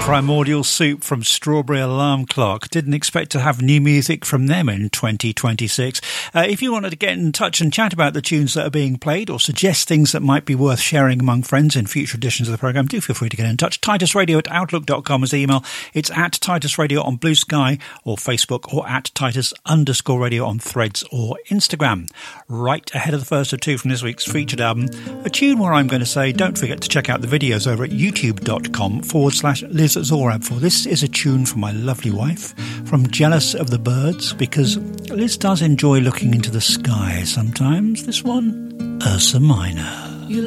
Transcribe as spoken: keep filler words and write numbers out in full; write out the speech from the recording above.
Primordial Soup from Strawberry Alarm Clock. Didn't expect to have new music from them in twenty twenty-six. Uh, if you wanted to get in touch and chat about the tunes that are being played or suggest things that might be worth sharing among friends in future editions of the programme, do feel free to get in touch. Titus Radio at outlook dot com is the email. It's at Titus Radio on Blue Sky or Facebook, or at Titus underscore radio on Threads or Instagram. Right ahead of the first of two from this week's featured album, a tune where I'm going to say don't forget to check out the videos over at youtube.com forward slash Liz Zorab, for this is a tune from my lovely wife from Jealous of the Birds, because Liz does enjoy looking into the sky sometimes. This one, Ursa Minor.